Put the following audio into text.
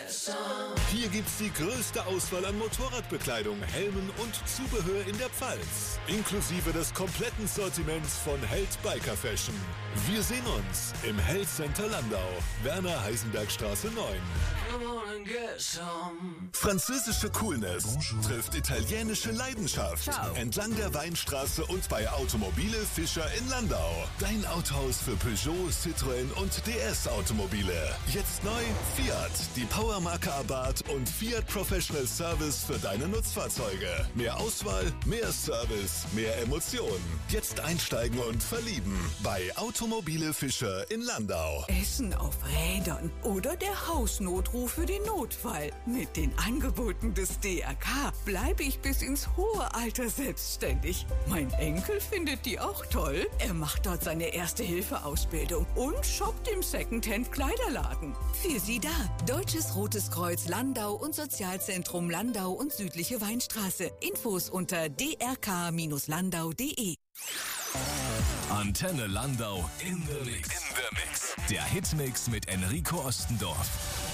Hier gibt's die größte Auswahl an Motorradbekleidung, Helmen und Zubehör in der Pfalz. Inklusive des kompletten Sortiments von Held Biker Fashion. Wir sehen uns im Held Center Landau, Werner-Heisenberg-Straße 9. Französische Coolness trifft italienische Leidenschaft. Ciao. Entlang der Weinstraße und bei Automobile Fischer in Landau. Dein Autohaus für Peugeot, Citroën und DS-Automobile. Jetzt neu Fiat, die Powermarke Abarth und Fiat Professional Service für deine Nutzfahrzeuge. Mehr Auswahl, mehr Service, mehr Emotionen. Jetzt einsteigen und verlieben bei Automobile Fischer in Landau. Essen auf Rädern oder der Hausnotruf für den Notfall. Mit den Angeboten des DRK bleibe ich bis ins hohe Alter selbstständig. Mein Enkel findet die auch toll. Er macht dort seine Erste-Hilfe-Ausbildung und shoppt im Secondhand-Kleiderladen. Für Sie da, Deutsches Rotes Kreuz Landau und Sozialzentrum Landau und Südliche Weinstraße. Infos unter drk-landau.de. Antenne Landau in the Mix. Der Hitmix mit Enrico Ostendorf.